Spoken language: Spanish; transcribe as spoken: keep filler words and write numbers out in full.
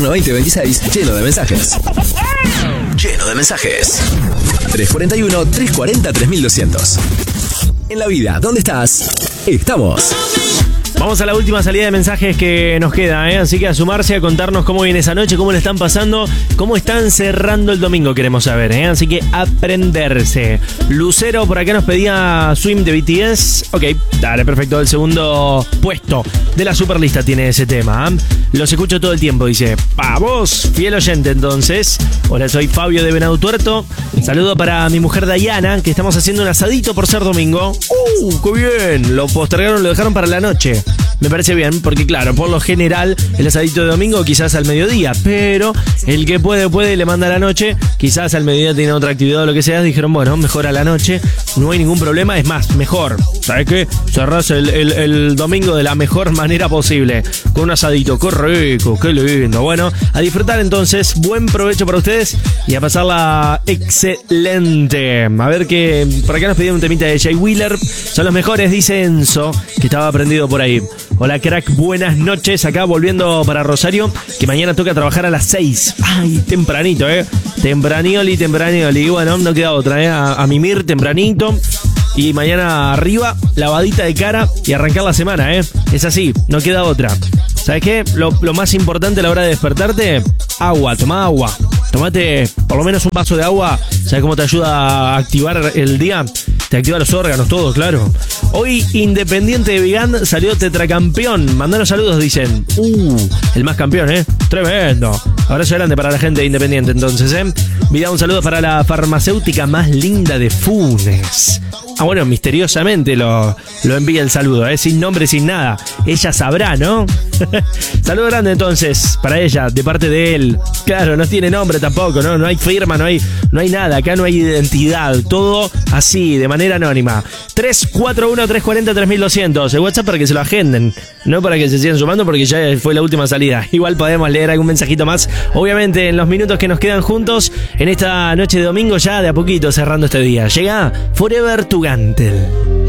invierno veinte veintiséis lleno de mensajes. Lleno de mensajes. tres cuarenta y uno, tres cuarenta, tres mil doscientos. En la vida, ¿dónde estás? Estamos. Vamos a la última salida de mensajes que nos queda, ¿eh? Así que a sumarse, a contarnos cómo viene esa noche, cómo le están pasando, cómo están cerrando el domingo, queremos saber, ¿eh? Así que aprenderse. Lucero por acá nos pedía Swim de B T S. Ok, dale, perfecto. El segundo puesto de la superlista tiene ese tema, ¿eh? Los escucho todo el tiempo, dice. Vamos, fiel oyente entonces. Hola, soy Fabio de Venado Tuerto. Saludo para mi mujer Dayana, que estamos haciendo un asadito por ser domingo. ¡Uh, qué bien! Lo postergaron, lo dejaron para la noche. Me parece bien, porque claro, por lo general el asadito de domingo quizás al mediodía, pero el que puede, puede, le manda a la noche, quizás al mediodía tiene otra actividad o lo que sea, dijeron, bueno, mejor a la noche, no hay ningún problema, es más, mejor, ¿sabes qué? Cerrás el, el, el domingo de la mejor manera posible, con un asadito, qué rico, qué lindo, bueno, a disfrutar entonces, buen provecho para ustedes y a pasarla excelente. A ver que por acá nos pidieron un temita de Jay Wheeler, son los mejores, dice Enzo, que estaba prendido por ahí. Hola crack, buenas noches, acá volviendo para Rosario, que mañana toca trabajar a las seis. Ay, tempranito, eh. Tempranioli, tempranioli. Y bueno, no queda otra, eh. A, a mimir tempranito. Y mañana arriba, lavadita de cara y arrancar la semana, eh. Es así, no queda otra. ¿Sabes qué? Lo, lo más importante a la hora de despertarte, agua, toma agua. Tomate por lo menos un vaso de agua. ¿Sabes cómo te ayuda a activar el día? Te activa los órganos, todo, claro. Hoy Independiente de Vigán salió tetracampeón. Mandanos saludos, dicen. Uh, el más campeón, ¿eh? Tremendo. Abrazo grande para la gente de Independiente, entonces, ¿eh? Mira, un saludo para la farmacéutica más linda de Funes. Ah, bueno, misteriosamente lo, lo envía el saludo, ¿eh? Sin nombre, sin nada. Ella sabrá, ¿no? Saludo grande, entonces, para ella, de parte de él. Claro, no tiene nombre tampoco, ¿no? No hay firma, no hay, no hay nada. Acá no hay identidad. Todo así, de manera anónima. tres cuatro uno, tres cuarenta, tres mil doscientos. El WhatsApp para que se lo agenden. No para que se sigan sumando porque ya fue la última salida. Igual podemos leer algún mensajito más. Obviamente, en los minutos que nos quedan juntos, en esta noche de domingo, ya de a poquito cerrando este día. Llega Forever to Gantel.